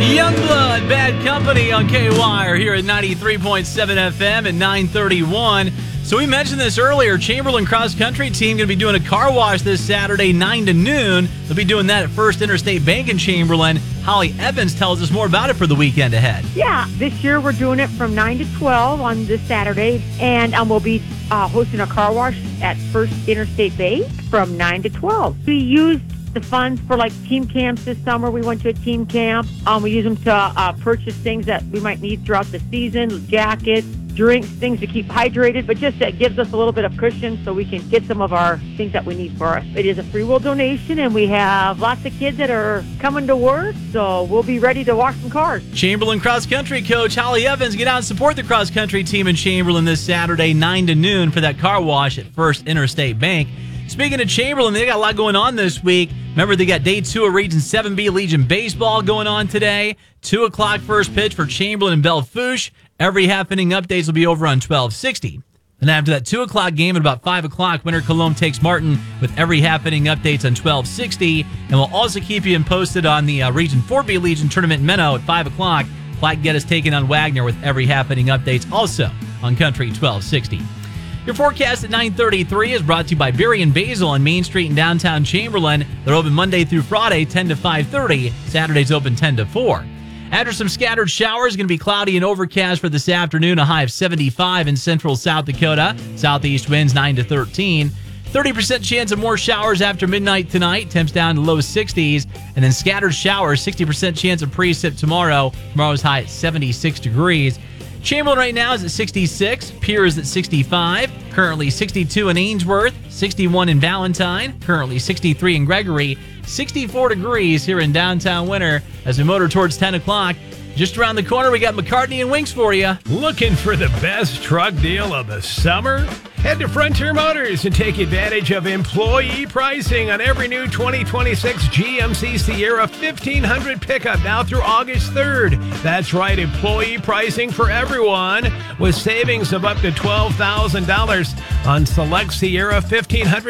Youngblood, Bad Company on KWire here at 93.7 FM at 9:31. So we mentioned this earlier. Chamberlain cross country team going to be doing a car wash this Saturday, 9 to noon. They'll be doing that at First Interstate Bank in Chamberlain. Holly Evans tells us more about it for the weekend ahead. Yeah, this year we're doing it from 9 to 12 on this Saturday, and we'll be hosting a car wash at First Interstate Bank from 9 to 12. We used the funds for like team camps this summer. We went to a team camp. We use them to purchase things that we might need throughout the season, jackets, drinks, things to keep hydrated, but just that gives us a little bit of cushion so we can get some of our things that we need for us. It is a free will donation, and we have lots of kids that are coming to work, so we'll be ready to wash some cars. Chamberlain cross country coach Holly Evans, get out and support the cross country team in Chamberlain this Saturday, 9 to noon for that car wash at First Interstate Bank. Speaking of Chamberlain, they got a lot going on this week. Remember, they got Day 2 of Region 7B Legion Baseball going on today. 2 o'clock first pitch for Chamberlain and Belle Fourche. Every half-inning updates will be over on 1260. And after that 2 o'clock game at about 5 o'clock, Winter Cologne takes Martin with every half-inning updates on 1260. And we'll also keep you posted on the Region 4B Legion Tournament in Menno at 5 o'clock. Platte Geddes taking on Wagner with every half-inning updates also on Country 1260. Your forecast at 9:33 is brought to you by Berry and Basil on Main Street in downtown Chamberlain. They're open Monday through Friday, 10 to 5:30. Saturdays open 10 to 4. After some scattered showers, going to be cloudy and overcast for this afternoon. A high of 75 in central South Dakota. Southeast winds 9 to 13. 30% chance of more showers after midnight tonight. Temps down to low 60s. And then scattered showers, 60% chance of precip tomorrow. Tomorrow's high at 76 degrees. Chamberlain right now is at 66. Pierre is at 65. Currently 62 in Ainsworth. 61 in Valentine. Currently 63 in Gregory. 64 degrees here in downtown Winter as we motor towards 10 o'clock. Just around the corner, we got McCartney and Winks for you. Looking for the best truck deal of the summer? Head to Frontier Motors and take advantage of employee pricing on every new 2026 GMC Sierra 1500 pickup now through August 3rd. That's right, employee pricing for everyone with savings of up to $12,000 on select Sierra 1500